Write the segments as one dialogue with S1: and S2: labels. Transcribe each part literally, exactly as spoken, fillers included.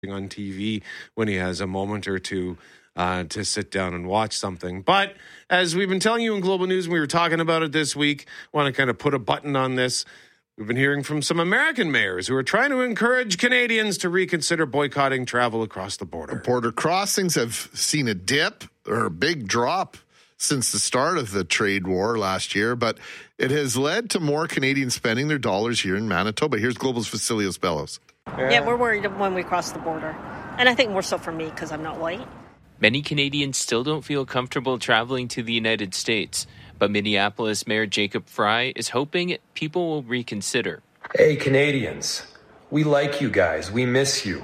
S1: on T V when he has a moment or two uh, to sit down and watch something. But as we've been telling you in Global News, and we were talking about it this week, want to kind of put a button on this. We've been hearing from some American mayors who are trying to encourage Canadians to reconsider boycotting travel across the border.
S2: Border crossings have seen a dip or a big drop since the start of the trade war last year, but it has led to more Canadians spending their dollars here in Manitoba. Here's Global's Vasilios Bellos.
S3: Yeah. yeah, we're worried when we cross the border. And I think more so for me because I'm not white.
S4: Many Canadians still don't feel comfortable traveling to the United States, but Minneapolis Mayor Jacob Fry is hoping people will reconsider.
S5: Hey, Canadians, we like you guys. We miss you.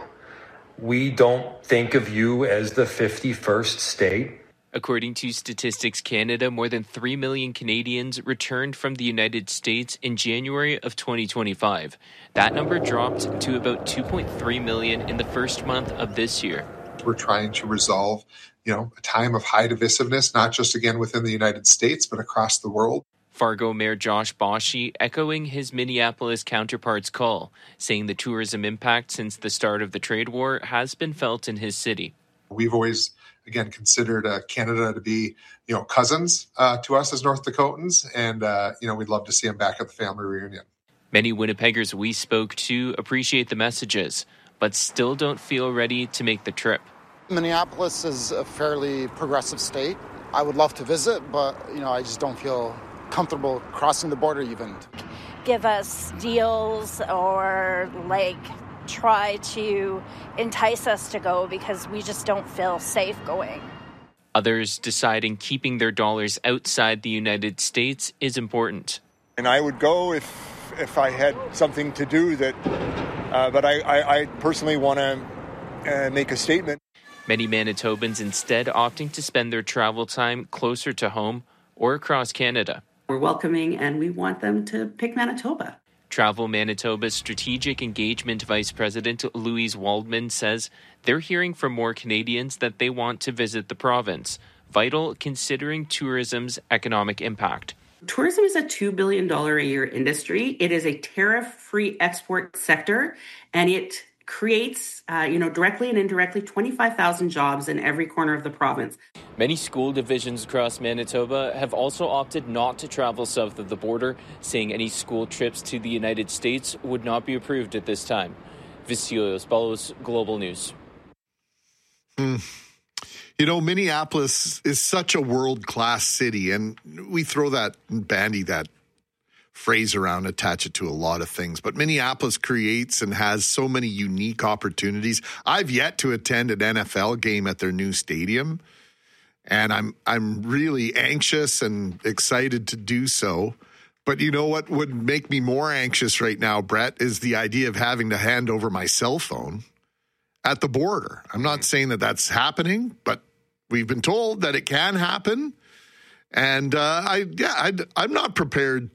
S5: We don't think of you as the fifty-first state.
S4: According to Statistics Canada, more than three million Canadians returned from the United States in January of twenty twenty-five. That number dropped to about two point three million in the first month of this year.
S6: We're trying to resolve, you know, a time of high divisiveness, not just again within the United States, but across the world.
S4: Fargo Mayor Josh Boschee echoing his Minneapolis counterpart's call, saying the tourism impact since the start of the trade war has been felt in his city.
S6: We've always, again, considered uh, Canada to be, you know, cousins uh, to us as North Dakotans, and, uh, you know, we'd love to see them back at the family reunion.
S4: Many Winnipeggers we spoke to appreciate the messages, but still don't feel ready to make the trip.
S7: Minneapolis is a fairly progressive state. I would love to visit, but, you know, I just don't feel comfortable crossing the border even.
S8: Give us deals or, like, try to entice us to go because we just don't feel safe going.
S4: Others deciding keeping their dollars outside the United States is important.
S9: And I would go if if I had something to do that, uh, but I, I, I personally want to uh, make a statement.
S4: Many Manitobans instead opting to spend their travel time closer to home or across Canada.
S10: We're welcoming and we want them to pick Manitoba.
S4: Travel Manitoba's Strategic Engagement Vice President Louise Waldman says they're hearing from more Canadians that they want to visit the province, vital considering tourism's economic impact.
S10: Tourism is a two billion dollars a year industry. It is a tariff-free export sector, and it creates, uh, you know, directly and indirectly twenty-five thousand jobs in every corner of the province.
S4: Many school divisions across Manitoba have also opted not to travel south of the border, saying any school trips to the United States would not be approved at this time. Vasilios Bellos, Global News.
S2: Mm. You know, Minneapolis is such a world-class city, and we throw that, bandy that phrase around, attach it to a lot of things. But Minneapolis creates and has so many unique opportunities. I've yet to attend an N F L game at their new stadium, and I'm I'm really anxious and excited to do so. But you know what would make me more anxious right now, Brett, is the idea of having to hand over my cell phone at the border. I'm not saying that that's happening, but we've been told that it can happen. And uh, I, yeah, I'd, I'm not prepared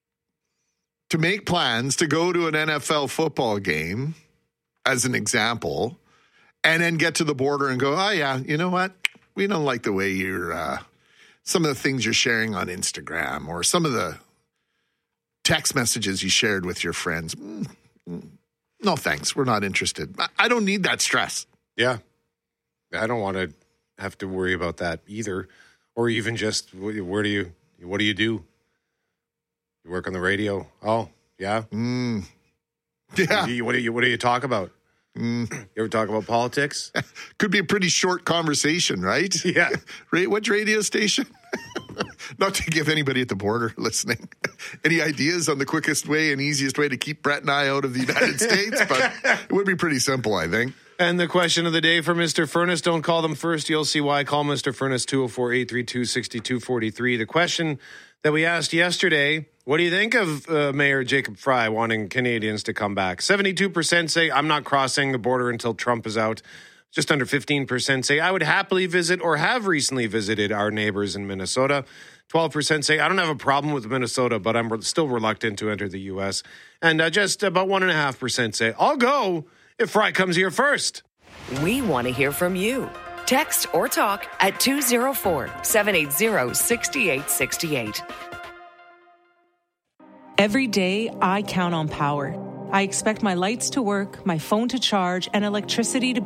S2: to make plans to go to an N F L football game, as an example, and then get to the border and go, oh, yeah, you know what? We don't like the way you're, uh, some of the things you're sharing on Instagram or some of the text messages you shared with your friends. Mm, mm, no, thanks. We're not interested. I, I don't need that stress.
S1: Yeah. I don't want to have to worry about that either. Or even just, where do you, what do you do? You work on the radio. Oh, yeah.
S2: Mm. Yeah.
S1: What do you, what do you, what do you talk about?
S2: Mm.
S1: You ever talk about politics?
S2: Could be a pretty short conversation, right?
S1: Yeah.
S2: Which radio station? Not to give anybody at the border listening any ideas on the quickest way and easiest way to keep Brett and I out of the United States, but it would be pretty simple, I think.
S1: And the question of the day for Mister Furnace, don't call them first. You'll see why. Call Mister Furnace, two oh four, eight three two, six two four three. The question that we asked yesterday, what do you think of uh, Mayor Jacob Fry wanting Canadians to come back? seventy-two percent say, I'm not crossing the border until Trump is out. Just under fifteen percent say, I would happily visit or have recently visited our neighbors in Minnesota. twelve percent say, I don't have a problem with Minnesota, but I'm still reluctant to enter the U S. And uh, just about one point five percent say, I'll go if Fry comes here first.
S11: We want to hear from you. Text or talk at two oh four, seven eight zero, six eight six eight.
S12: Every day, I count on power. I expect my lights to work, my phone to charge, and electricity to